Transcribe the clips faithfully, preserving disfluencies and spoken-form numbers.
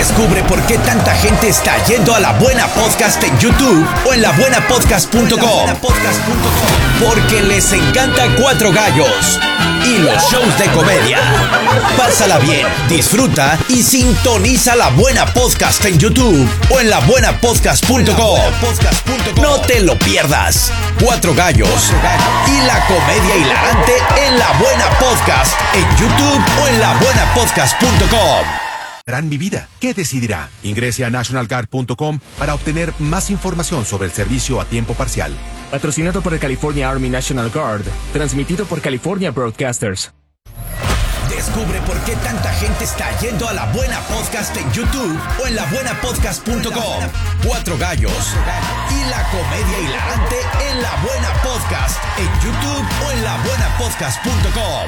Descubre por qué tanta gente está yendo a La Buena Podcast en YouTube o en la buena podcast punto com. Porque les encanta Cuatro Gallos y los shows de comedia. Pásala bien, disfruta y sintoniza La Buena Podcast en YouTube o en la buena podcast punto com. No te lo pierdas. Cuatro Gallos y la comedia hilarante en La Buena Podcast en YouTube o en la buena podcast punto com. Harán mi vida. ¿Qué decidirá? Ingrese a national guard punto com para obtener más información sobre el servicio a tiempo parcial. Patrocinado por el California Army National Guard. Transmitido por California Broadcasters. Descubre por qué tanta gente está yendo a La Buena Podcast en YouTube o en la buena podcast punto com. Cuatro Gallos y la comedia hilarante en La Buena Podcast en YouTube o en la buena podcast punto com.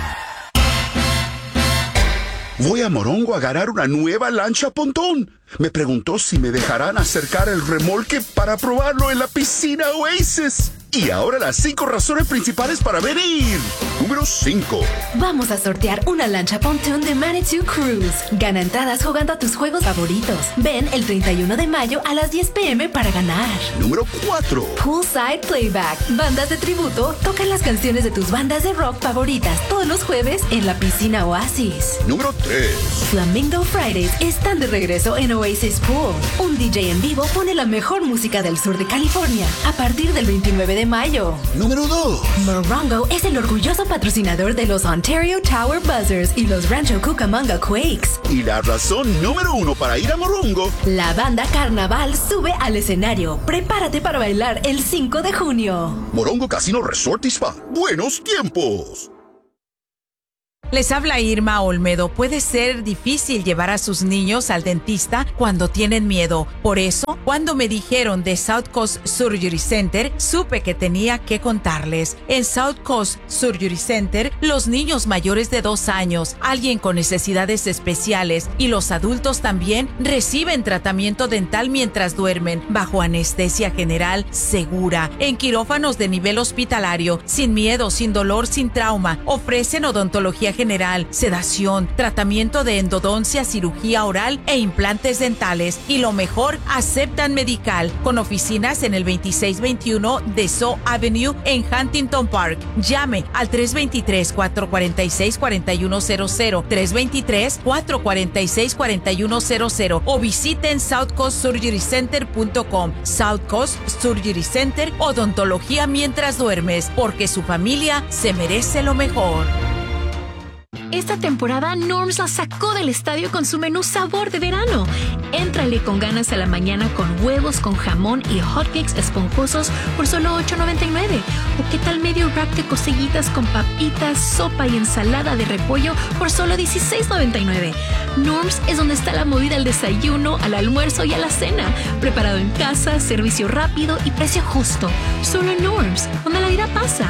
Voy a Morongo a agarrar una nueva lancha pontón. Me preguntó si me dejarán acercar el remolque para probarlo en la piscina Oasis. Y ahora las cinco razones principales para venir. Número cinco. Vamos a sortear una lancha pontoon de Manitou Cruise. Gana entradas jugando a tus juegos favoritos. Ven el treinta y uno de mayo a las diez pm para ganar. Número cuatro. Poolside Playback. Bandas de tributo tocan las canciones de tus bandas de rock favoritas todos los jueves en la piscina Oasis. Número tres. Flamingo Fridays están de regreso en Oasis Pool. Un D J en vivo pone la mejor música del sur de California a partir del veintinueve de mayo. Número dos. Morongo es el orgulloso patrocinador de los Ontario Tower Buzzers y los Rancho Cucamonga Quakes. Y la razón número uno para ir a Morongo. La banda Carnaval sube al escenario. Prepárate para bailar el cinco de junio. Morongo Casino Resort y Spa. Buenos tiempos. Les habla Irma Olmedo. Puede ser difícil llevar a sus niños al dentista cuando tienen miedo. Por eso, cuando me dijeron de South Coast Surgery Center, supe que tenía que contarles. En South Coast Surgery Center, los niños mayores de dos años, alguien con necesidades especiales y los adultos también reciben tratamiento dental mientras duermen, bajo anestesia general segura, en quirófanos de nivel hospitalario, sin miedo, sin dolor, sin trauma. Ofrecen odontología general, sedación, tratamiento de endodoncia, cirugía oral e implantes dentales. Y lo mejor, aceptan medical, con oficinas en el veintiséis veintiuno de Zoo Avenue en Huntington Park. Llame al tres dos tres, cuatro cuatro seis, cuatro uno cero cero, tres dos tres, cuatro cuatro seis, cuatro uno cero cero o visiten south coast surgery center punto com. South Coast Surgery Center, odontología mientras duermes, porque su familia se merece lo mejor. Esta temporada Norms la sacó del estadio con su menú sabor de verano. Éntrale con ganas a la mañana con huevos con jamón y hotcakes esponjosos por solo ocho noventa y nueve. ¿O qué tal medio wrap de cosillitas con papitas, sopa y ensalada de repollo por solo dieciséis noventa y nueve? Norms es donde está la movida al desayuno, al almuerzo y a la cena. Preparado en casa, servicio rápido y precio justo. Solo en Norms, donde la vida pasa.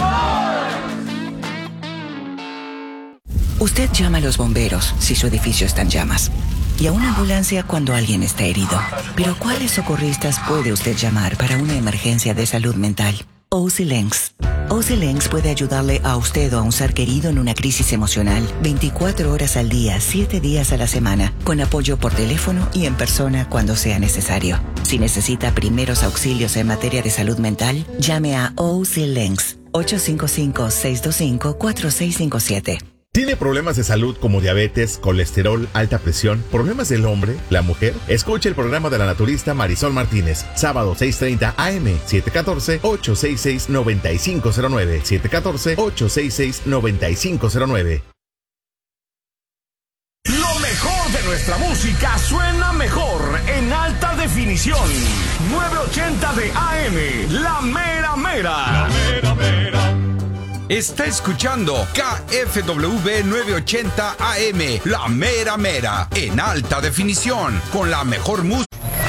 Usted llama a los bomberos si su edificio está en llamas y a una ambulancia cuando alguien está herido. Pero ¿cuáles socorristas puede usted llamar para una emergencia de salud mental? O C L E N X. O C L E N X puede ayudarle a usted o a un ser querido en una crisis emocional veinticuatro horas al día, siete días a la semana, con apoyo por teléfono y en persona cuando sea necesario. Si necesita primeros auxilios en materia de salud mental, llame a O C L E N X ocho cinco cinco, seis dos cinco, cuatro seis cinco siete. ¿Tiene problemas de salud como diabetes, colesterol, alta presión, problemas del hombre, la mujer? Escuche el programa de la naturista Marisol Martínez, sábado seis treinta A M, siete uno cuatro, ocho seis seis, nueve cinco cero nueve, siete uno cuatro, ocho seis seis, nueve cinco cero nueve. Lo mejor de nuestra música suena mejor en alta definición. novecientos ochenta de A M, La Mera Mera. La Mera Mera. Está escuchando K F W novecientos ochenta A M, La Mera Mera, en alta definición, con la mejor música.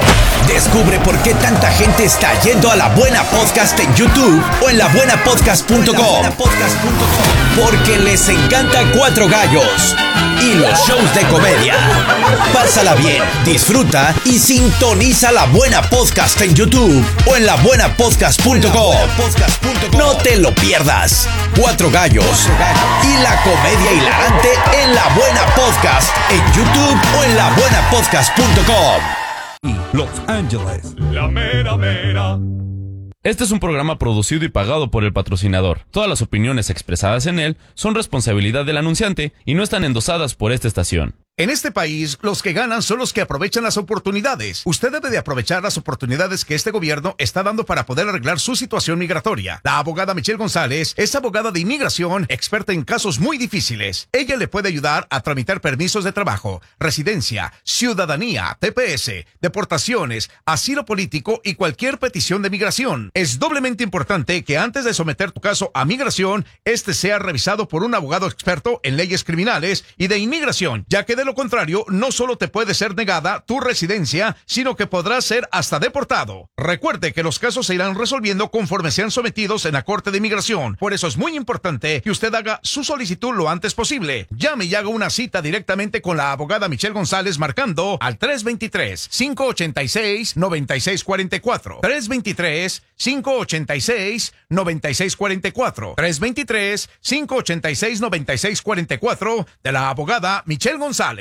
Descubre por qué tanta gente está yendo a La Buena Podcast en YouTube o en la buena podcast punto com. Porque les encanta Cuatro Gallos y los shows de comedia. Pásala bien, disfruta y sintoniza La Buena Podcast en YouTube o en la buena podcast punto com. No te lo pierdas. Cuatro Gallos y la comedia hilarante en La Buena Podcast en YouTube o en la buena podcast punto com. Los Ángeles. La mera mera. Este es un programa producido y pagado por el patrocinador. Todas las opiniones expresadas en él son responsabilidad del anunciante y no están endosadas por esta estación. En este país, los que ganan son los que aprovechan las oportunidades. Usted debe de aprovechar las oportunidades que este gobierno está dando para poder arreglar su situación migratoria. La abogada Michelle González es abogada de inmigración, experta en casos muy difíciles. Ella le puede ayudar a tramitar permisos de trabajo, residencia, ciudadanía, T P S, deportaciones, asilo político y cualquier petición de migración. Es doblemente importante que antes de someter tu caso a migración, este sea revisado por un abogado experto en leyes criminales y de inmigración, ya que de lo contrario, no solo te puede ser negada tu residencia, sino que podrás ser hasta deportado. Recuerde que los casos se irán resolviendo conforme sean sometidos en la Corte de Inmigración. Por eso es muy importante que usted haga su solicitud lo antes posible. Llame y haga una cita directamente con la abogada Michelle González marcando al tres dos tres, cinco ocho seis, nueve seis cuatro cuatro. tres dos tres, cinco ocho seis, nueve seis cuatro cuatro. tres dos tres, cinco ocho seis, nueve seis cuatro cuatro de la abogada Michelle González.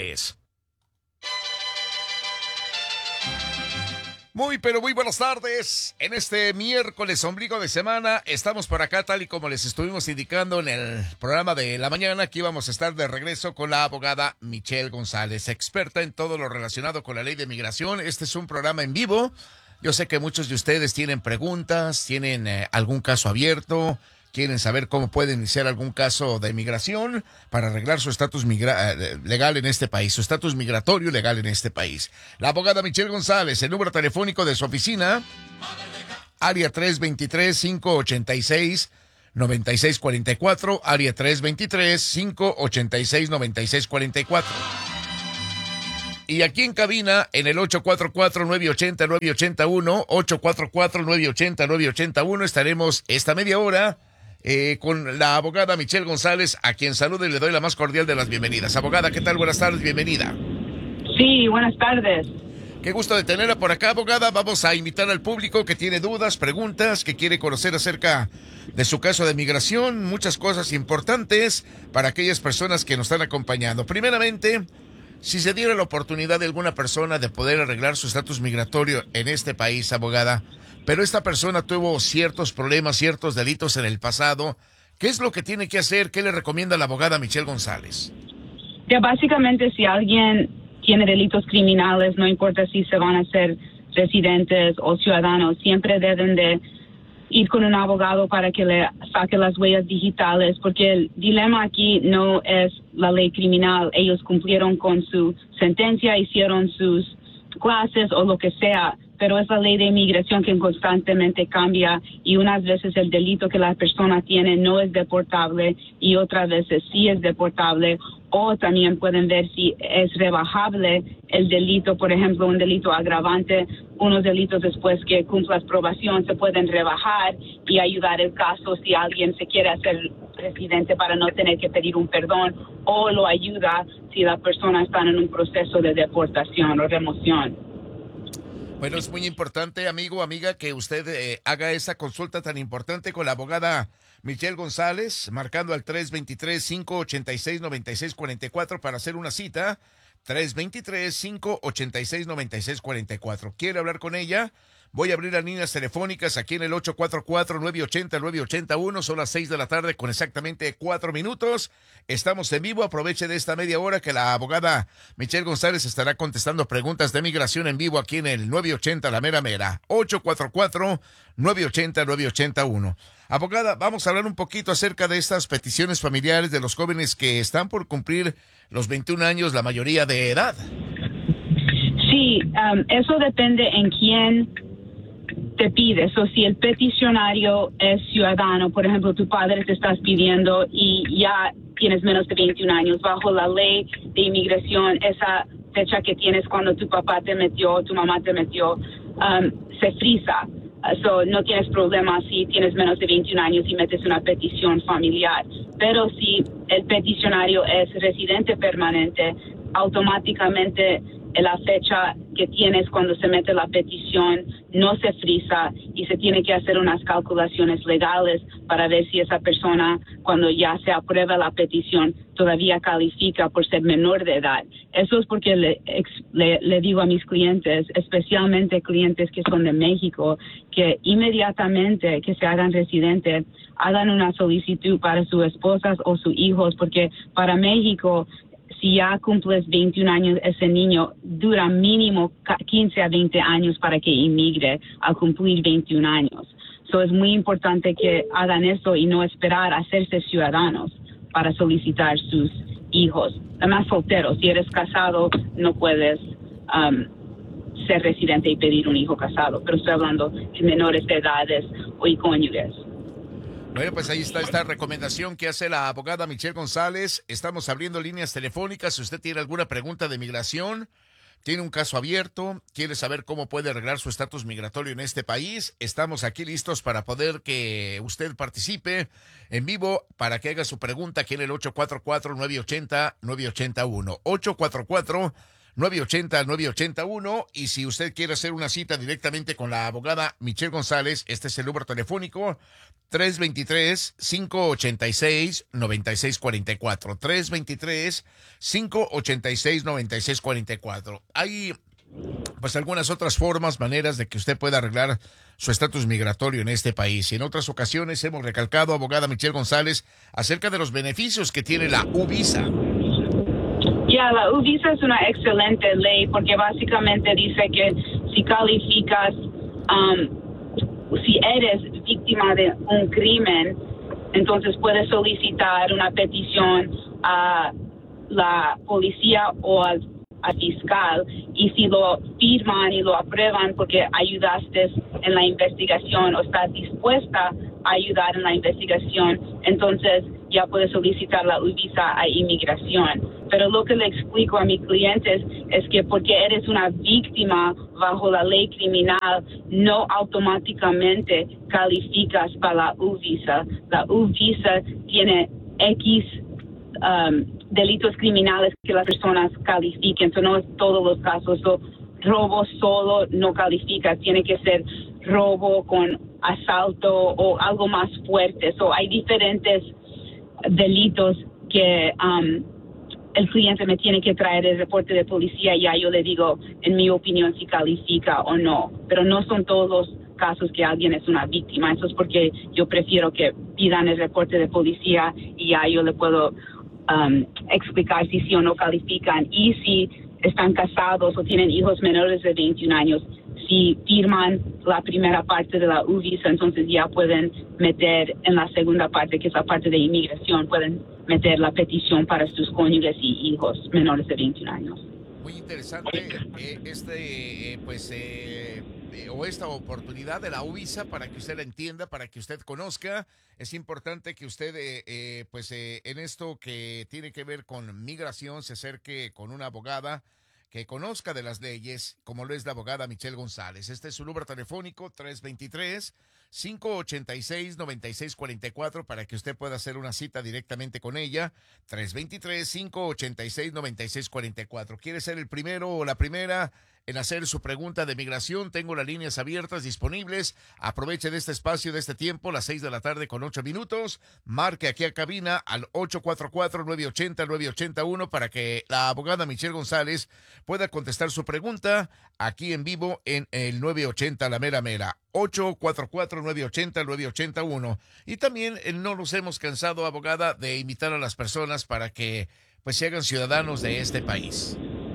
Muy, pero muy buenas tardes. En este miércoles ombligo de semana estamos por acá, tal y como les estuvimos indicando en el programa de la mañana, que íbamos a estar de regreso con la abogada Michelle González, experta en todo lo relacionado con la ley de migración. Este es un programa en vivo. Yo sé que muchos de ustedes tienen preguntas, tienen eh, algún caso abierto, quieren saber cómo pueden iniciar algún caso de migración para arreglar su estatus migra- legal en este país, su estatus migratorio legal en este país. La abogada Michelle González, el número telefónico de su oficina, área tres dos tres, cinco ocho seis, nueve seis cuatro cuatro, área tres dos tres, cinco ocho seis, nueve seis cuatro cuatro. Y aquí en cabina, en el ocho cuatro cuatro, nueve ocho cero, nueve ocho uno, ocho cuatro cuatro, nueve ocho cero, nueve ocho uno, estaremos esta media hora Eh, con la abogada Michelle González, a quien saludo y le doy la más cordial de las bienvenidas. Abogada, ¿qué tal? Buenas tardes, bienvenida. Sí, buenas tardes. Qué gusto de tenerla por acá, abogada. Vamos a invitar al público que tiene dudas, preguntas, que quiere conocer acerca de su caso de migración, muchas cosas importantes para aquellas personas que nos están acompañando. Primeramente, si se diera la oportunidad de alguna persona de poder arreglar su estatus migratorio en este país, abogada, pero esta persona tuvo ciertos problemas, ciertos delitos en el pasado, ¿qué es lo que tiene que hacer? ¿Qué le recomienda la abogada Michelle González? Ya básicamente, si alguien tiene delitos criminales, no importa si se van a ser residentes o ciudadanos, siempre deben de ir con un abogado para que le saque las huellas digitales, porque el dilema aquí no es la ley criminal. Ellos cumplieron con su sentencia, hicieron sus clases o lo que sea, pero es la ley de inmigración que constantemente cambia y unas veces el delito que la persona tiene no es deportable y otras veces sí es deportable, o también pueden ver si es rebajable el delito, por ejemplo, un delito agravante, unos delitos después que cumplas probación se pueden rebajar y ayudar el caso si alguien se quiere hacer residente para no tener que pedir un perdón, o lo ayuda si la persona está en un proceso de deportación o remoción. Bueno, es muy importante, amigo, amiga, que usted eh, haga esa consulta tan importante con la abogada Michelle González, marcando al tres dos tres, cinco ocho seis, nueve seis cuatro cuatro para hacer una cita. tres dos tres, cinco ocho seis, nueve seis cuatro cuatro. ¿Quiere hablar con ella? Voy a abrir las líneas telefónicas aquí en el ocho cuatro cuatro, nueve ocho cero, nueve ocho uno. Son las seis de la tarde con exactamente cuatro minutos. Estamos en vivo. Aproveche de esta media hora que la abogada Michelle González estará contestando preguntas de migración en vivo aquí en el nueve ochenta La Mera Mera. ocho cuatro cuatro, nueve ocho cero, nueve ocho uno. Abogada, vamos a hablar un poquito acerca de estas peticiones familiares de los jóvenes que están por cumplir los veintiún años, la mayoría de edad. Sí, um, eso depende en quién te pides. O si el peticionario es ciudadano, por ejemplo, tu padre te estás pidiendo y ya tienes menos de veintiún años, bajo la ley de inmigración, esa fecha que tienes cuando tu papá te metió, tu mamá te metió, um, se frisa. Uh, so, no tienes problema si tienes menos de veintiún años y metes una petición familiar. Pero si el peticionario es residente permanente, automáticamente la fecha que tienes cuando se mete la petición no se frisa y se tiene que hacer unas calculaciones legales para ver si esa persona, cuando ya se aprueba la petición, todavía califica por ser menor de edad. Eso es porque le, le, le digo a mis clientes, especialmente clientes que son de México, que inmediatamente que se hagan residentes, hagan una solicitud para sus esposas o sus hijos, porque para México, si ya cumples veintiún años, ese niño dura mínimo quince a veinte años para que inmigre al cumplir veintiún años. So es muy importante que hagan eso y no esperar a hacerse ciudadanos para solicitar sus hijos. Además, solteros, si eres casado, no puedes um, ser residente y pedir un hijo casado, pero estoy hablando de menores de edades o cónyuges. Bueno, pues ahí está esta recomendación que hace la abogada Michelle González. Estamos abriendo líneas telefónicas. Si usted tiene alguna pregunta de migración, tiene un caso abierto, quiere saber cómo puede arreglar su estatus migratorio en este país, estamos aquí listos para poder que usted participe en vivo para que haga su pregunta aquí en el ocho cuatro cuatro, nueve ocho cero, nueve ocho cero uno. ocho cuatro cuatro, nueve ocho cero, nueve ocho cero uno. Y si usted quiere hacer una cita directamente con la abogada Michelle González, este es el número telefónico tres dos tres, cinco ocho seis, nueve seis cuatro cuatro. tres dos tres, cinco ocho seis, nueve seis cuatro cuatro. Hay pues algunas otras formas, maneras de que usted pueda arreglar su estatus migratorio en este país. Y en otras ocasiones hemos recalcado, abogada Michelle González, acerca de los beneficios que tiene la U-Visa. Ya, la U-Visa es una excelente ley porque básicamente dice que si calificas, um, si eres víctima de un crimen, entonces puedes solicitar una petición a la policía o al, al fiscal, y si lo firman y lo aprueban porque ayudaste en la investigación o estás dispuesta a ayudar en la investigación, entonces ya puedes solicitar la U-Visa a inmigración. Pero lo que le explico a mis clientes es que porque eres una víctima bajo la ley criminal, no automáticamente calificas para la U-Visa. La U-Visa tiene X um, delitos criminales que las personas califiquen. So, no es todos los casos. So, robo solo no califica. Tiene que ser robo con asalto o algo más fuerte. So, hay diferentes delitos que um, el cliente me tiene que traer el reporte de policía y ya yo le digo, en mi opinión, si califica o no. Pero no son todos los casos que alguien es una víctima. Eso es porque yo prefiero que pidan el reporte de policía y ya yo le puedo um, explicar si sí o no califican. Y si están casados o tienen hijos menores de veintiún años, si firman la primera parte de la U-Visa, entonces ya pueden meter en la segunda parte, que es la parte de inmigración, pueden meter la petición para sus cónyuges y hijos menores de veintiún años. Muy interesante eh, este, eh, pues, eh, eh, o esta oportunidad de la U-Visa para que usted la entienda, para que usted conozca. Es importante que usted, eh, eh, pues, eh, en esto que tiene que ver con migración, se acerque con una abogada que conozca de las leyes, como lo es la abogada Michelle González. Este es su número telefónico, tres dos tres, cinco ocho seis, nueve seis cuatro cuatro, para que usted pueda hacer una cita directamente con ella. tres dos tres, cinco ocho seis, nueve seis cuatro cuatro. ¿Quiere ser el primero o la primera en hacer su pregunta de migración? Tengo las líneas abiertas disponibles. Aproveche de este espacio, de este tiempo, las seis de la tarde con ocho minutos. Marque aquí a cabina al ocho cuatro cuatro, nueve ocho cero, nueve ocho cero uno para que la abogada Michelle González pueda contestar su pregunta aquí en vivo en el nueve ochenta La Mera Mera. ocho cuatro cuatro, nueve ocho cero, nueve ocho cero uno. Y también eh, no nos hemos cansado, abogada, de invitar a las personas para que pues se hagan ciudadanos de este país.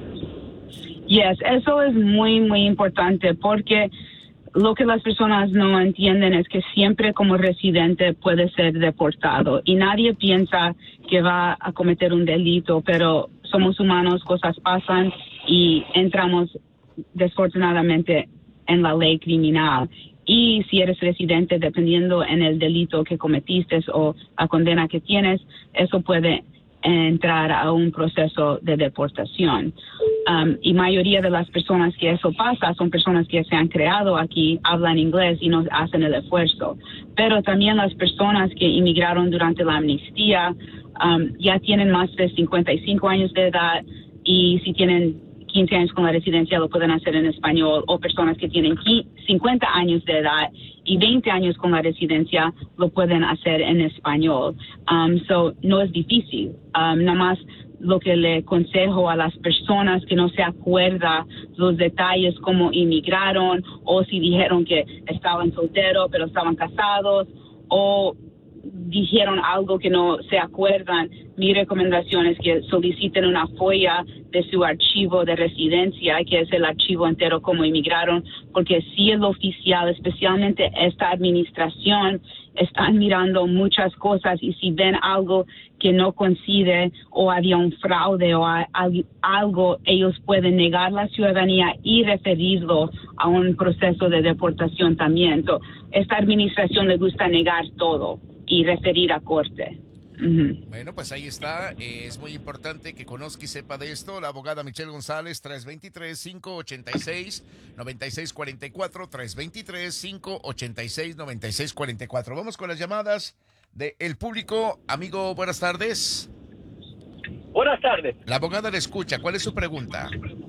Yes, eso es muy, muy importante porque lo que las personas no entienden es que siempre como residente puede ser deportado y nadie piensa que va a cometer un delito, pero somos humanos, cosas pasan y entramos desafortunadamente en la ley criminal. Y si eres residente, dependiendo en el delito que cometiste o la condena que tienes, eso puede entrar a un proceso de deportación. Um, y mayoría de las personas que eso pasa son personas que se han creado aquí, hablan inglés y no hacen el esfuerzo. Pero también las personas que inmigraron durante la amnistía um, ya tienen más de cincuenta y cinco años de edad, y si tienen quince años con la residencia lo pueden hacer en español, o personas que tienen cincuenta años de edad y veinte años con la residencia lo pueden hacer en español. Um, so, no es difícil. Um, nada más lo que le aconsejo a las personas que no se acuerdan los detalles, cómo inmigraron, o si dijeron que estaban solteros pero estaban casados, o dijeron algo que no se acuerdan, mi recomendación es que soliciten una folla de su archivo de residencia, que es el archivo entero cómo inmigraron, porque si el oficial, especialmente esta administración, están mirando muchas cosas, y si ven algo que no coincide o había un fraude o a, a, algo, ellos pueden negar la ciudadanía y referirlo a un proceso de deportación también. So, esta administración le gusta negar todo y referir a corte. Uh-huh. Bueno, pues ahí está. Eh, es muy importante que conozca y sepa de esto. La abogada Michelle González, tres dos tres, cinco ocho seis, nueve seis cuatro cuatro, tres dos tres, cinco ocho seis, nueve seis cuatro cuatro. Vamos con las llamadas del público. Amigo, buenas tardes. Buenas tardes. La abogada le escucha. ¿Cuál es su pregunta?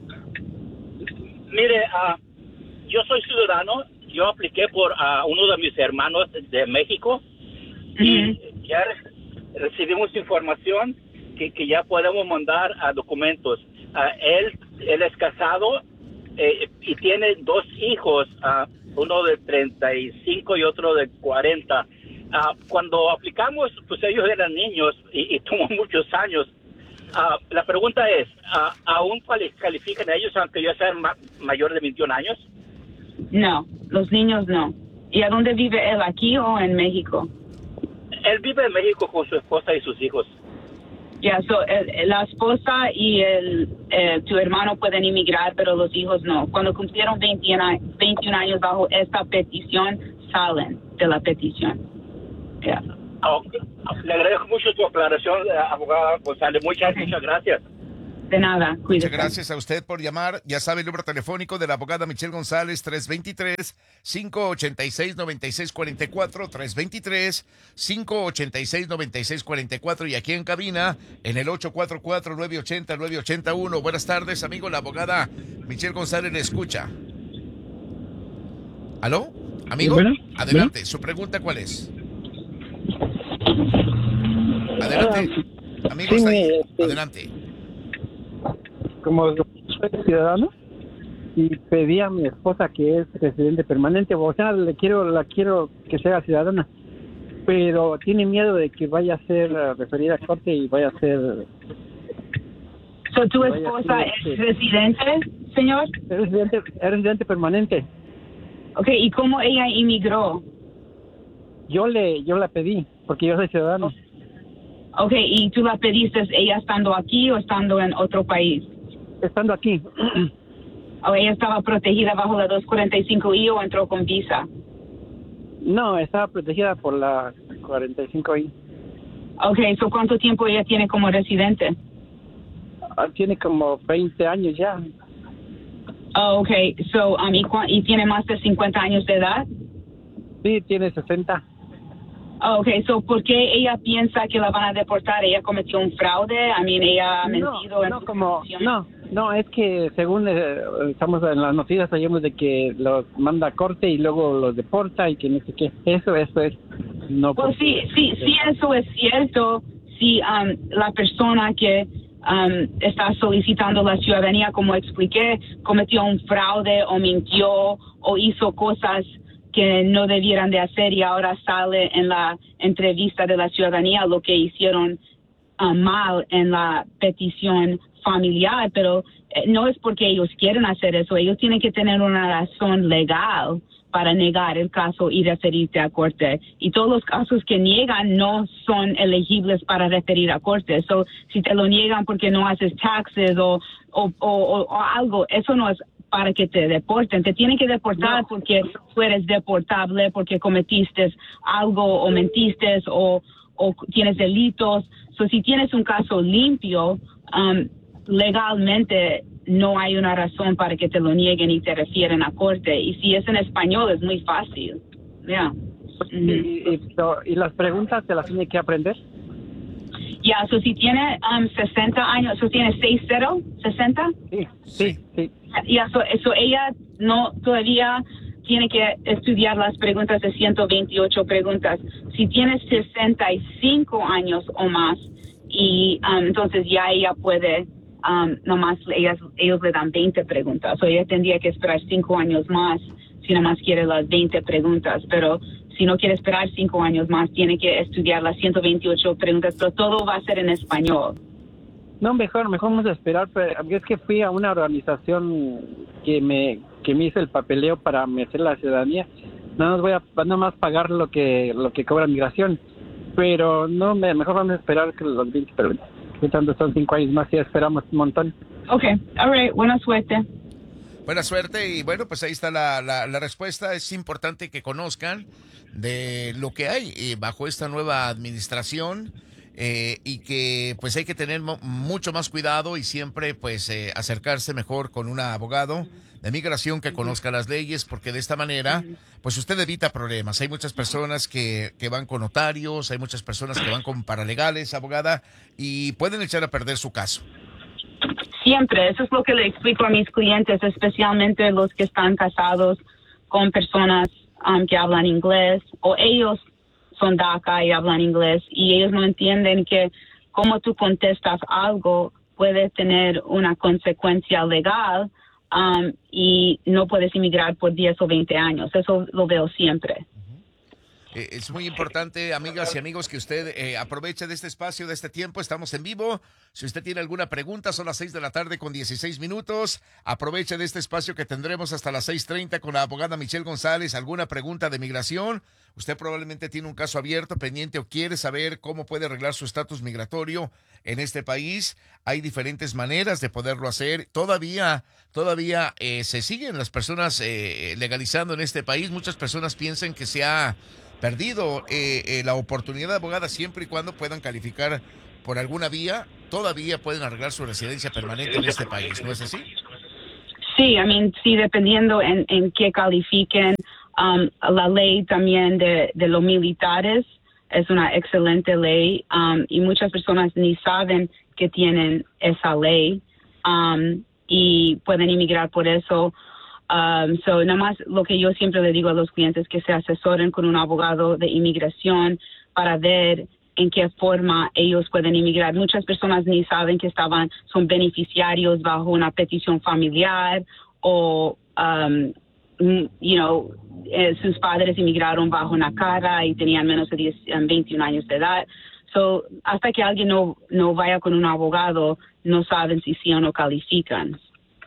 Mire, uh, yo soy ciudadano. Yo apliqué por uh, uno de mis hermanos de México. Uh-huh. Y ya recibimos información que, que ya podemos mandar a documentos. Uh, él, él es casado eh, y tiene dos hijos, uh, uno de treinta y cinco y otro de cuarenta. Uh, cuando aplicamos, pues ellos eran niños y, y tomó muchos años. Uh, la pregunta es, uh, ¿aún califican ellos aunque ya sean ma- mayor de veintiún años? No, los niños no. ¿Y a dónde vive él, aquí o en México? Él vive en México con su esposa y sus hijos. Ya, yeah, so, el, la esposa y el, eh, tu hermano pueden inmigrar, pero los hijos no. Cuando cumplieron veintiún años bajo esta petición, salen de la petición. Yeah. Oh, le agradezco mucho tu aclaración, abogada González. Muchas, okay. muchas gracias. De nada, cuídese. Muchas gracias a usted por llamar. Ya sabe el número telefónico de la abogada Michelle González, tres dos tres, cinco ocho seis, nueve seis cuatro cuatro, tres dos tres, cinco ocho seis, nueve seis cuatro cuatro, y aquí en cabina en el ocho cuatro cuatro, nueve ocho cero, nueve ocho uno. Buenas tardes, amigo. La abogada Michelle González le escucha. ¿Aló? Amigo, bueno, adelante. bueno. ¿Su pregunta cuál es? Adelante. Amigo, sí, está ahí. este, Adelante. Como soy ciudadano y pedí a mi esposa, que es residente permanente, o sea, le quiero, la quiero que sea ciudadana, pero tiene miedo de que vaya a ser uh, referida a corte y vaya a ser... So, ¿Tu esposa es este, residente, señor? Es residente, es residente permanente. Ok, ¿y cómo ella inmigró? Yo le, yo la pedí, porque yo soy ciudadano. Ok, ¿y tú la pediste ella estando aquí o estando en otro país? Estando aquí. ¿O ella estaba protegida bajo la doscientos cuarenta y cinco I o entró con visa? No, estaba protegida por la cuarenta y cinco I. Ok, ¿so cuánto tiempo ella tiene como residente? Uh, tiene como veinte años ya. Oh, ok, so, um, ¿y, cu- ¿y tiene más de cincuenta años de edad? Sí, tiene sesenta. Oh, ok, so, ¿por qué ella piensa que la van a deportar? ¿Ella cometió un fraude? I mean, ¿ella ha mentido? No, en no, su como, petición? no, no, es que según eh, estamos en las noticias, sabemos de que los manda a corte y luego los deporta y que no sé qué. Eso, eso es. No. Pues sí, sí, sí, eso es cierto. Si um, la persona que um, está solicitando la ciudadanía, como expliqué, cometió un fraude o mintió o hizo cosas que no debieran de hacer y ahora sale en la entrevista de la ciudadanía lo que hicieron uh, mal en la petición familiar, pero eh, no es porque ellos quieren hacer eso, ellos tienen que tener una razón legal para negar el caso y referirte a corte. Y todos los casos que niegan no son elegibles para referir a corte. So, si te lo niegan porque no haces taxes o, o, o, o algo, eso no es para que te deporten. Te tienen que deportar no. porque tú eres deportable, porque cometiste algo o mentiste o, o tienes delitos. So, si tienes un caso limpio, um, legalmente no hay una razón para que te lo nieguen y te refieren a corte. Y si es en español, es muy fácil. Yeah. y, y, y las preguntas te las tiene que aprender. Ya, yeah, so si tiene um, sesenta años, so tiene sesenta, sesenta. Sí, sí, sí. Ya, yeah, so, so ella no todavía tiene que estudiar las preguntas de ciento veintiocho preguntas. Si tiene sesenta y cinco años o más, y um, entonces ya ella puede, um, nomás ellas, ellos le dan veinte preguntas. O ella tendría que esperar cinco años más si nomás quiere las veinte preguntas, pero si no quiere esperar cinco años más, tiene que estudiar las ciento veintiocho preguntas, pero todo va a ser en español. No, mejor, mejor vamos a esperar, pero es que fui a una organización que me que me hizo el papeleo para meter la ciudadanía. No nos voy a nada más pagar lo que lo que cobra migración, pero no, me, mejor vamos a esperar que los veinte preguntas. Que tanto son cinco años más, ya esperamos un montón. Okay, all right, buena suerte. Buena suerte y bueno, pues ahí está la, la, la respuesta. Es importante que conozcan de lo que hay eh, bajo esta nueva administración eh, y que pues hay que tener mo- mucho más cuidado y siempre pues eh, acercarse mejor con un abogado de migración que conozca las leyes, porque de esta manera pues usted evita problemas. Hay muchas personas que, que van con notarios, hay muchas personas que van con paralegales, abogada, y pueden echar a perder su caso. Siempre, eso es lo que le explico a mis clientes, especialmente los que están casados con personas um, que hablan inglés, o ellos son DACA y hablan inglés, y ellos no entienden que como tú contestas algo puede tener una consecuencia legal um, y no puedes inmigrar por diez o veinte años. Eso lo veo siempre. Es muy importante, amigas y amigos, que usted eh, aproveche de este espacio, de este tiempo. Estamos en vivo. Si usted tiene alguna pregunta, son las seis de la tarde con dieciséis minutos. Aproveche de este espacio que tendremos hasta las seis treinta con la abogada Michelle González. ¿Alguna pregunta de migración? Usted probablemente tiene un caso abierto, pendiente, o quiere saber cómo puede arreglar su estatus migratorio en este país. Hay diferentes maneras de poderlo hacer. Todavía, todavía eh, se siguen las personas eh, legalizando en este país. Muchas personas piensan que se ha perdido eh, eh, la oportunidad de abogada siempre y cuando puedan calificar por alguna vía. Todavía pueden arreglar su residencia permanente en este país, ¿no es así? Sí, I mean, sí, dependiendo en, en qué califiquen. Um, la ley también de, de los militares es una excelente ley um, y muchas personas ni saben que tienen esa ley um, y pueden inmigrar por eso. Um, so, nada más lo que yo siempre le digo a los clientes, que se asesoren con un abogado de inmigración para ver en qué forma ellos pueden inmigrar. Muchas personas ni saben que estaban, son beneficiarios bajo una petición familiar o, um, you know, eh, sus padres inmigraron bajo una cara y tenían menos de diez, veintiún años de edad. So, hasta que alguien no, no vaya con un abogado, no saben si sí o no califican.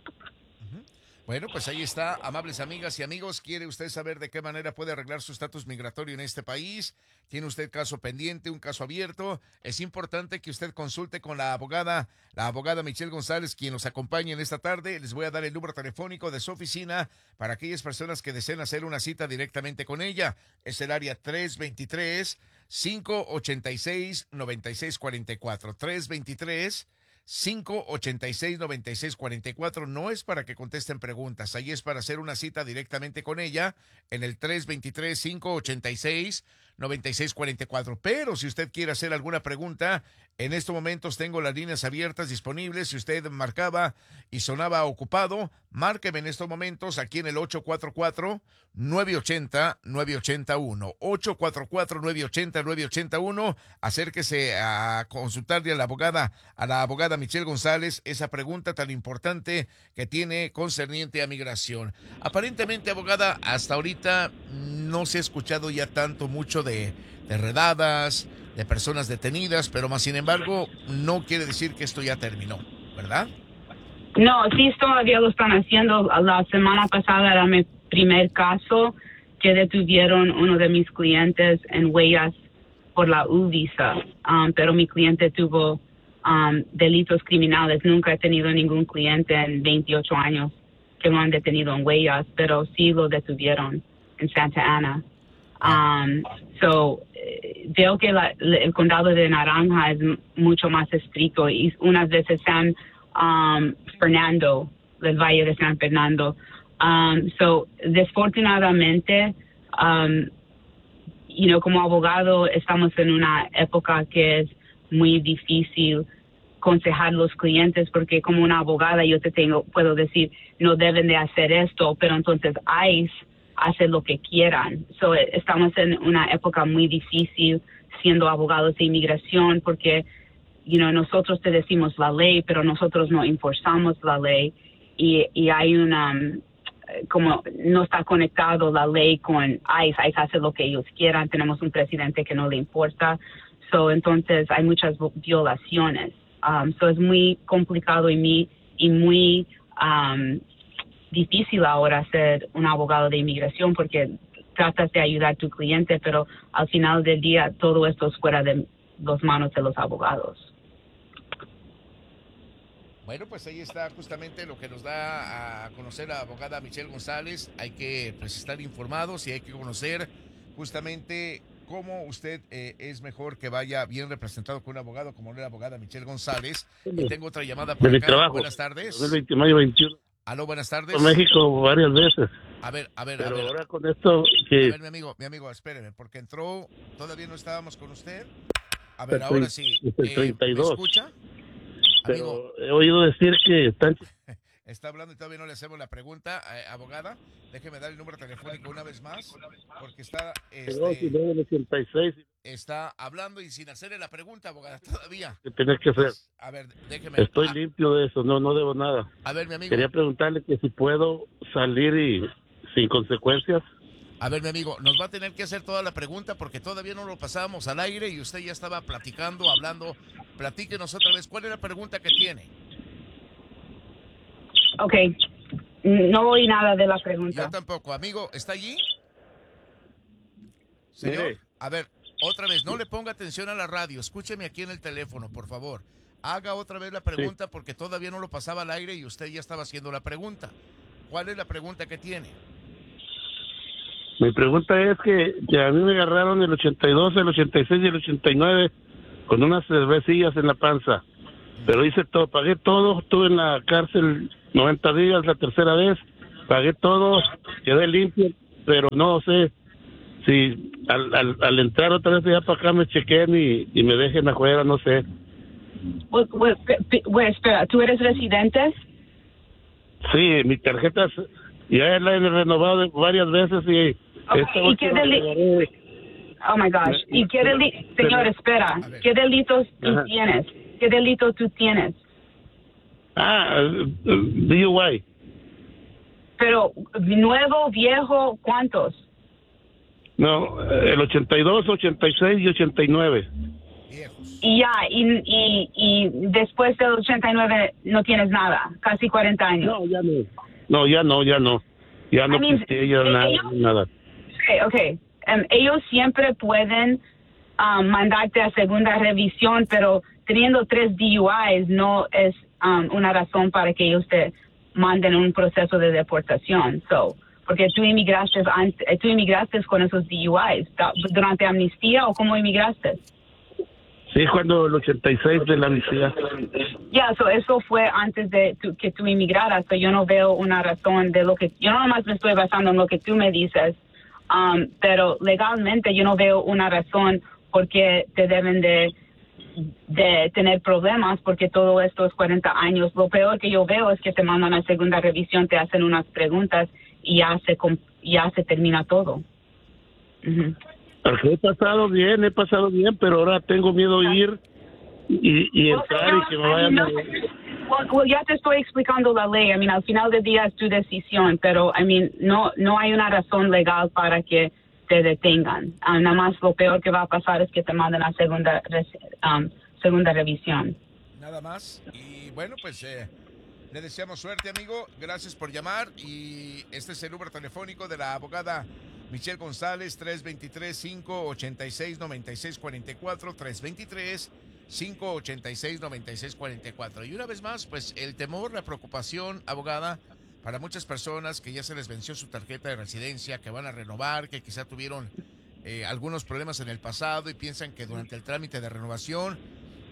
Bueno, pues ahí está, amables amigas y amigos. ¿Quiere usted saber de qué manera puede arreglar su estatus migratorio en este país? ¿Tiene usted caso pendiente, un caso abierto? Es importante que usted consulte con la abogada, la abogada Michelle González, quien nos acompaña en esta tarde. Les voy a dar el número telefónico de su oficina para aquellas personas que deseen hacer una cita directamente con ella. Es el área tres dos tres, cinco ocho seis, nueve seis cuatro cuatro. tres dos tres, cinco ocho seis, nueve seis cuatro cuatro. No es para que contesten preguntas, ahí es para hacer una cita directamente con ella en el tres dos tres, cinco ocho seis, nueve seis cuatro cuatro. Pero si usted quiere hacer alguna pregunta, en estos momentos tengo las líneas abiertas disponibles. Si usted marcaba y sonaba ocupado, márqueme en estos momentos aquí en el ocho cuatro cuatro, nueve ocho cero, nueve ocho uno. ocho cuatro cuatro, nueve ocho cero, nueve ocho uno. Acérquese a consultarle a la abogada, a la abogada Michelle González, esa pregunta tan importante que tiene concerniente a migración. Aparentemente, abogada, hasta ahorita no se ha escuchado ya tanto mucho de, de redadas, de personas detenidas, pero más sin embargo, no quiere decir que esto ya terminó, ¿verdad? No, sí, todavía lo están haciendo. La semana pasada era mi primer caso que detuvieron uno de mis clientes en Huellas por la U-Visa, um, pero mi cliente tuvo um, delitos criminales. Nunca he tenido ningún cliente en veintiocho años que lo han detenido en Huellas, pero sí lo detuvieron en Santa Ana. Um, so, veo que la, el condado de Naranja es mucho más estricto y unas veces se han um, Fernando, del Valle de San Fernando. Um, so, desfortunadamente, um, you know, como abogado estamos en una época que es muy difícil aconsejar a los clientes, porque como una abogada yo te tengo, puedo decir, no deben de hacer esto, pero entonces ICE hace lo que quieran. So, estamos en una época muy difícil siendo abogados de inmigración, porque you know, nosotros te decimos la ley, pero nosotros no enforzamos la ley, y, y hay una, como no está conectado la ley con ICE, ICE hace lo que ellos quieran, tenemos un presidente que no le importa, so, entonces hay muchas violaciones. Um, so es muy complicado y muy, y muy um, difícil ahora ser un abogado de inmigración, porque tratas de ayudar a tu cliente, pero al final del día todo esto es fuera de las manos de los abogados. Bueno, pues ahí está justamente lo que nos da a conocer la abogada Michelle González. Hay que pues estar informados y hay que conocer justamente cómo usted eh, es mejor que vaya bien representado con un abogado como la abogada Michelle González. Y tengo otra llamada por de acá. Mi trabajo. Buenas tardes. mayo veintiuno. Aló, buenas tardes. En México varias veces. A ver, a ver, Pero a ver. ahora con esto que... A ver, mi amigo, mi amigo, espéreme, porque entró, todavía no estábamos con usted. A ver, ahora sí. El treinta y dos. ¿Me escucha? Pero Amigo, he oído decir que están... está hablando y todavía no le hacemos la pregunta. Eh, abogada, déjeme dar el número telefónico una vez más, porque está... Este, ochenta y seis. está hablando y sin hacerle la pregunta, abogada, todavía. Que tenés que hacer. A ver, déjeme... Estoy ah, limpio de eso, no no debo nada. A ver, mi amigo. Quería preguntarle que si puedo salir y sin consecuencias. A ver, mi amigo, nos va a tener que hacer toda la pregunta porque todavía no lo pasábamos al aire y usted ya estaba platicando, hablando. Platíquenos otra vez. ¿Cuál es la pregunta que tiene? Ok, no oí nada de la pregunta. Yo tampoco. Amigo, ¿está allí? Señor, Mire. a ver, otra vez, no le ponga atención a la radio. Escúcheme aquí en el teléfono, por favor. Haga otra vez la pregunta sí. porque todavía no lo pasaba al aire y usted ya estaba haciendo la pregunta. ¿Cuál es la pregunta que tiene? Mi pregunta es que, que a mí me agarraron el ochenta y dos, el ochenta y seis y el ochenta y nueve con unas cervecillas en la panza. Pero hice todo, pagué todo, estuve en la cárcel noventa días la tercera vez, pagué todo, quedé limpio, pero no sé si al, al, al entrar otra vez allá para acá me chequeen y, y me dejen afuera, no sé. Güey, espera, ¿tú eres residente? Sí, mi tarjeta ya la he renovado varias veces y... Okay, ¿y qué deli- oh my gosh. ¿Y qué delito? Señor, espera. ¿Qué delitos tú Ajá. tienes? ¿Qué delito tú tienes? Ah, D U I. Pero, nuevo, viejo, ¿cuántos? No, el ochenta y dos, ochenta y seis y ochenta y nueve. Y ya, y, y, y después del ochenta y nueve no tienes nada, casi cuarenta años. No, ya no. No, ya no, ya no. Ya no I mean, piste, ya nada, ellos, nada. Okay, okay. Um, ellos siempre pueden um, mandarte a segunda revisión, pero teniendo tres D U Is no es um, una razón para que ellos te manden un proceso de deportación. So, porque tú inmigraste, tú inmigraste con esos D U Is durante amnistía o cómo inmigraste. Sí, cuando el ochenta y seis de la amnistía. Ya, yeah, so eso fue antes de tu, que tú inmigraras. So yo no veo una razón de lo que... Yo no nomás me estoy basando en lo que tú me dices, um, pero legalmente yo no veo una razón por qué te deben de, de tener problemas, porque todo esto es cuarenta años. Lo peor que yo veo es que te mandan a segunda revisión, te hacen unas preguntas y ya se, ya se termina todo. Uh-huh. Porque he pasado bien, he pasado bien, pero ahora tengo miedo de ir y, y entrar y que me vayan a... Well, well, ya te estoy explicando la ley. I mean, al final del día es tu decisión, pero I mean, no, no hay una razón legal para que te detengan. Uh, nada más lo peor que va a pasar es que te manden a segunda, um, segunda revisión. Nada más. Y bueno, pues eh, le deseamos suerte, amigo. Gracias por llamar. Y este es el número telefónico de la abogada Michelle González, tres dos tres, cinco ocho seis, nueve seis cuatro cuatro, tres dos tres, cinco ocho seis, nueve seis cuatro cuatro. Y una vez más, pues el temor, la preocupación, abogada, para muchas personas que ya se les venció su tarjeta de residencia, que van a renovar, que quizá tuvieron eh, algunos problemas en el pasado y piensan que durante el trámite de renovación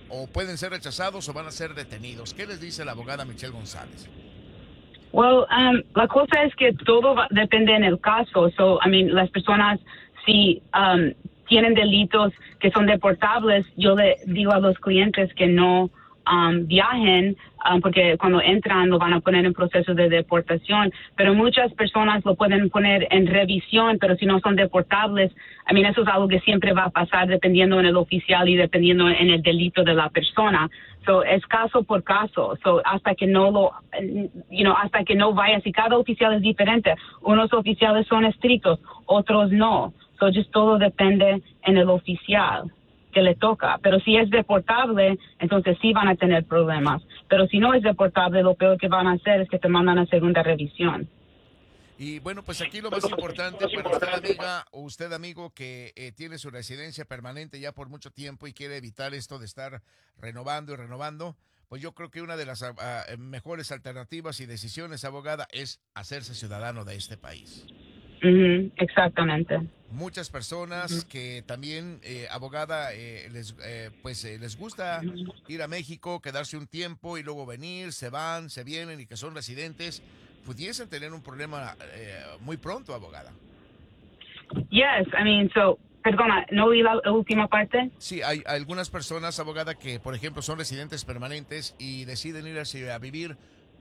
o pueden ser rechazados o van a ser detenidos. ¿Qué les dice la abogada Michelle González? Well, um, la cosa es que todo va, depende en el caso. So, I mean, las personas, si um, tienen delitos que son deportables, yo le digo a los clientes que no um, viajen, um, porque cuando entran lo van a poner en proceso de deportación. Pero muchas personas lo pueden poner en revisión, pero si no son deportables, I mean, eso es algo que siempre va a pasar dependiendo en el oficial y dependiendo en el delito de la persona. So, es caso por caso. So, hasta que no lo, you know, hasta que no vayas, y cada oficial es diferente. Unos oficiales son estrictos, otros no. So, just todo depende en el oficial que le toca. Pero si es deportable, entonces sí van a tener problemas. Pero si no es deportable, lo peor que van a hacer es que te mandan a segunda revisión. Y bueno, pues aquí lo más importante para usted, amiga, o usted, amigo, que eh, tiene su residencia permanente ya por mucho tiempo y quiere evitar esto de estar renovando y renovando, pues yo creo que una de las uh, mejores alternativas y decisiones, abogada, es hacerse ciudadano de este país. Uh-huh, exactamente. Muchas personas uh-huh. que también, eh, abogada, eh, les eh, pues eh, les gusta uh-huh. ir a México, quedarse un tiempo y luego venir, se van, se vienen y que son residentes, pudiesen tener un problema eh, muy pronto, abogada. Yes, I mean, so, perdona, ¿no oí la última parte? Sí, hay algunas personas, abogada, que, por ejemplo, son residentes permanentes y deciden irse a vivir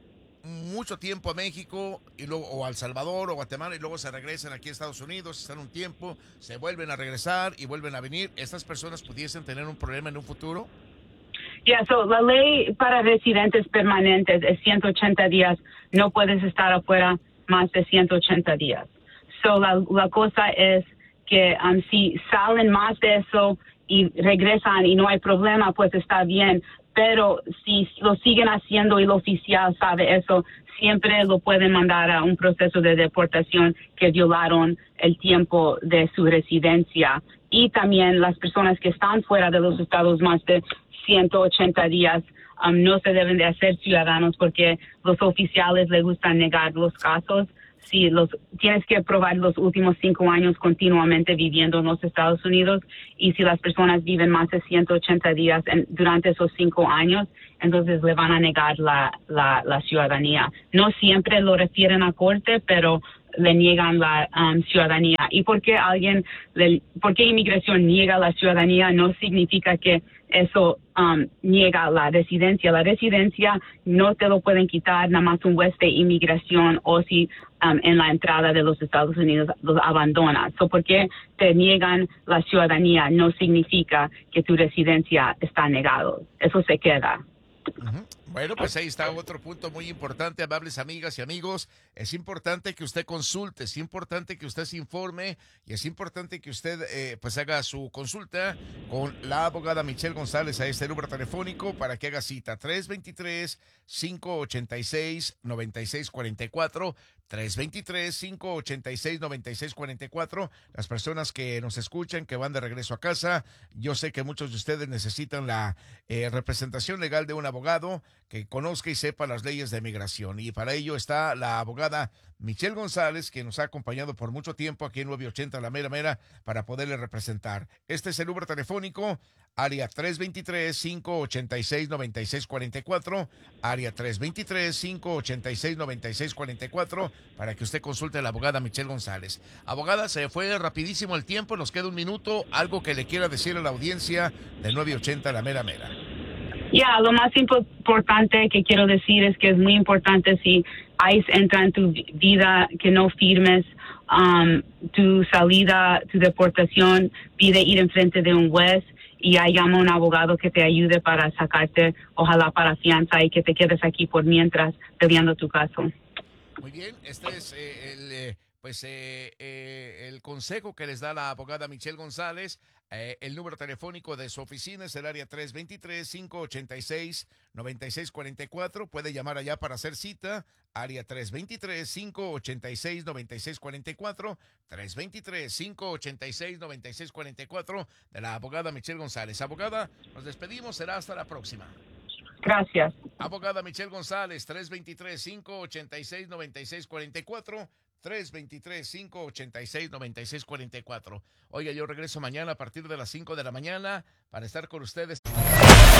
mucho tiempo a México y luego o a El Salvador o Guatemala y luego se regresan aquí a Estados Unidos, están un tiempo, se vuelven a regresar y vuelven a venir. ¿Estas personas pudiesen tener un problema en un futuro? Yeah, so la ley para residentes permanentes es ciento ochenta días. No puedes estar afuera más de ciento ochenta días. So la, la cosa es que um, si salen más de eso y regresan y no hay problema, pues está bien. Pero si lo siguen haciendo y el oficial sabe eso, siempre lo pueden mandar a un proceso de deportación que violaron el tiempo de su residencia. Y también las personas que están fuera de los estados más de ciento ochenta días um, no se deben de hacer ciudadanos porque los oficiales les gustan negar los casos. Si los tienes que probar los últimos cinco años continuamente viviendo en los Estados Unidos y si las personas viven más de ciento ochenta días en, durante esos cinco años, entonces le van a negar la, la, la ciudadanía. No siempre lo refieren a corte, pero le niegan la um, ciudadanía. ¿Y por qué alguien, le, por qué inmigración niega la ciudadanía? No significa que eso um, niega la residencia. La residencia no te lo pueden quitar nada más un juez de inmigración o si um, en la entrada de los Estados Unidos los abandonas. So, ¿por qué te niegan la ciudadanía? No significa que tu residencia está negada. Eso se queda. Uh-huh. Bueno, pues ahí está otro punto muy importante, amables amigas y amigos. Es importante que usted consulte, es importante que usted se informe y es importante que usted eh, pues haga su consulta con la abogada Michelle González a este número telefónico para que haga cita tres dos tres, cinco ocho seis, nueve seis cuatro cuatro, tres dos tres, cinco ocho seis, nueve seis cuatro cuatro. Las personas que nos escuchan, que van de regreso a casa, yo sé que muchos de ustedes necesitan la eh, representación legal de un abogado que conozca y sepa las leyes de migración. Y para ello está la abogada Michelle González, que nos ha acompañado por mucho tiempo aquí en nueve ochenta La Mera Mera para poderle representar. Este es el número telefónico, área tres dos tres, cinco ocho seis, nueve seis cuatro cuatro, área tres dos tres, cinco ocho seis, nueve seis cuatro cuatro, para que usted consulte a la abogada Michelle González. Abogada, se fue rapidísimo el tiempo, nos queda un minuto, algo que le quiera decir a la audiencia de nueve ochenta La Mera Mera. Ya, yeah, lo más importante que quiero decir es que es muy importante si ICE entra en tu vida que no firmes um, tu salida, tu deportación, pide ir enfrente de un juez y ya llama a un abogado que te ayude para sacarte, ojalá para fianza y que te quedes aquí por mientras peleando tu caso. Muy bien, este es eh, el... Eh... Pues eh, eh, el consejo que les da la abogada Michelle González. Eh, el número telefónico de su oficina es el área tres dos tres, cinco ocho seis, nueve seis cuatro cuatro. Puede llamar allá para hacer cita. Área tres dos tres, cinco ocho seis, nueve seis cuatro cuatro. tres dos tres, cinco ocho seis, nueve seis cuatro cuatro de la abogada Michelle González. Abogada, nos despedimos. Será hasta la próxima. Gracias. Abogada Michelle González, tres dos tres, cinco ocho seis, nueve seis cuatro cuatro. tres dos tres, cinco ocho seis, nueve seis cuatro cuatro. Oiga, yo regreso mañana a partir de las cinco de la mañana para estar con ustedes.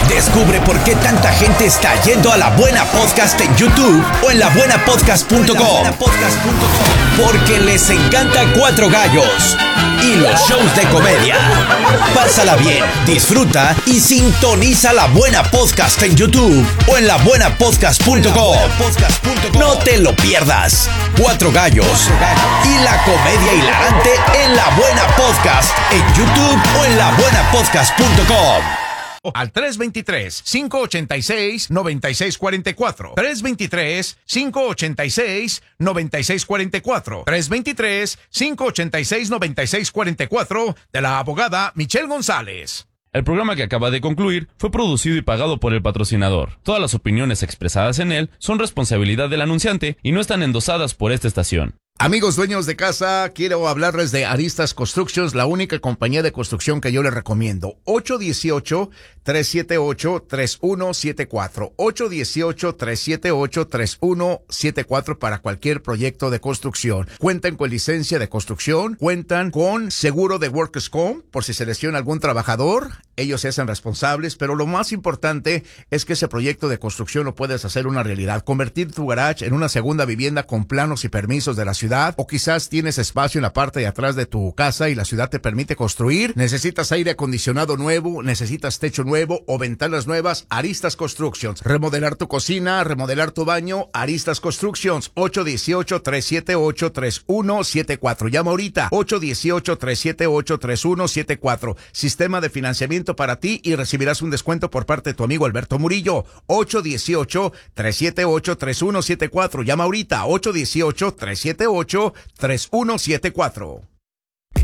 Descubre por qué tanta gente está yendo a La Buena Podcast en YouTube o en la buena podcast punto com. Porque les encanta Cuatro Gallos y los shows de comedia. Pásala bien, disfruta y sintoniza La Buena Podcast en YouTube o en la buena podcast punto com. No te lo pierdas. Cuatro Gallos y la comedia hilarante en La Buena Podcast en YouTube o en la buena podcast punto com. Al tres dos tres, cinco ocho seis, nueve seis cuatro cuatro. tres dos tres, cinco ocho seis, nueve seis cuatro cuatro. tres dos tres, cinco ocho seis, nueve seis cuatro cuatro de la abogada Michelle González. El programa que acaba de concluir fue producido y pagado por el patrocinador. Todas las opiniones expresadas en él son responsabilidad del anunciante y no están endosadas por esta estación. Amigos dueños de casa, quiero hablarles de Aristas Constructions, la única compañía de construcción que yo les recomiendo. ocho uno ocho, tres siete ocho, tres uno siete cuatro. ocho uno ocho, tres siete ocho, tres uno siete cuatro para cualquier proyecto de construcción. Cuentan con licencia de construcción, cuentan con seguro de Workers' Comp por si se lesiona algún trabajador. Ellos se hacen responsables, pero lo más importante es que ese proyecto de construcción lo puedes hacer una realidad. Convertir tu garage en una segunda vivienda con planos y permisos de la ciudad. O quizás tienes espacio en la parte de atrás de tu casa y la ciudad te permite construir. Necesitas aire acondicionado nuevo, necesitas techo nuevo o ventanas nuevas. Aristas Constructions. Remodelar tu cocina, remodelar tu baño. Aristas Constructions. ocho uno ocho, tres siete ocho, tres uno siete cuatro. Llama ahorita. ocho uno ocho, tres siete ocho, tres uno siete cuatro. Sistema de financiamiento para ti y recibirás un descuento por parte de tu amigo Alberto Murillo. ocho uno ocho, tres siete ocho, tres uno siete cuatro. Llama ahorita. ocho uno ocho, tres siete ocho, tres uno siete cuatro.